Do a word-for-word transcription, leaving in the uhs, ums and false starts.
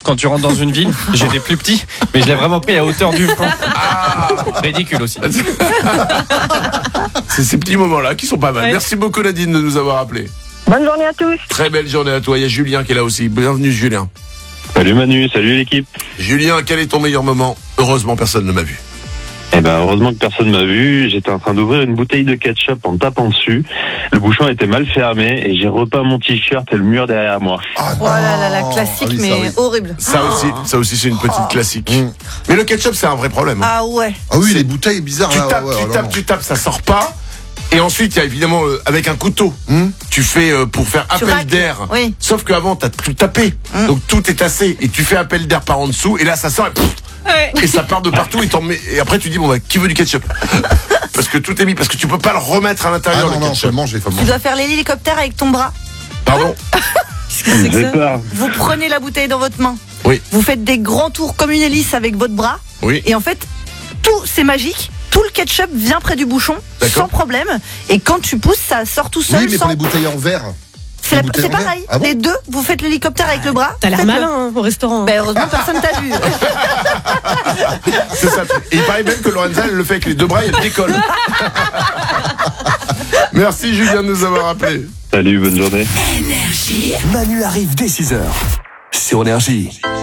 quand tu rentres dans une ville. J'étais plus petit, mais je l'ai vraiment pris à hauteur du front. Ah, ridicule aussi. C'est ces petits moments-là qui sont pas mal. Ouais. Merci beaucoup Nadine de nous avoir appelés. Bonne journée à tous. Très belle journée à toi. Il y a Julien qui est là aussi. Bienvenue Julien. Salut Manu, salut l'équipe. Julien, quel est ton meilleur moment? Heureusement, personne ne m'a vu. Eh ben heureusement que personne m'a vu. J'étais en train d'ouvrir une bouteille de ketchup en tapant dessus. Le bouchon était mal fermé et j'ai repeint mon t-shirt et le mur derrière moi. Ah, Oh là là là, non. classique, Ah oui, ça, mais oui. horrible. Ça aussi, ça aussi c'est une petite classique. Mm. Mais le ketchup, c'est un vrai problème. Ah ouais. Ah oui, les bouteilles bizarres Tu là. tapes, ouais, tu ouais, tapes, non, tu tapes, ça sort pas. Et ensuite, il y a évidemment euh, avec un couteau, Hmm tu fais euh, pour faire appel racles. d'air. Oui. Sauf qu'avant, t'as tout tapé, Hmm. donc tout est tassé et tu fais appel d'air par en dessous et là ça sort et, pff, Ouais. et ça part de partout et, t'en mets, et après tu dis bon bah qui veut du ketchup parce que tout est mis parce que tu peux pas le remettre à Ah l'intérieur non, le non, faut ketchup. le manger, faut le Tu manger. dois faire l'hélicoptère avec ton bras. Pardon. Qu'est-ce que c'est que J'ai ça peur. Vous prenez la bouteille dans votre main. Oui. Vous faites des grands tours comme une hélice avec votre bras. Oui. Et en fait, tout, c'est magique. Tout le ketchup vient près du bouchon, D'accord. sans problème. Et quand tu pousses, ça sort tout seul. Oui, mais sans... pour les bouteilles en verre. C'est la- les bouteilles c'est en verre. pareil. Ah bon Les deux, vous faites l'hélicoptère avec le bras. T'as l'air Faites-le. malin hein, au restaurant. Ben, heureusement, personne t'a vu. C'est ça. Et il paraît même que Lorenza elle le fait avec les deux bras et elle décolle. Merci Julien de nous avoir appelés. Salut, bonne journée. Manu arrive dès six heures sur Énergie.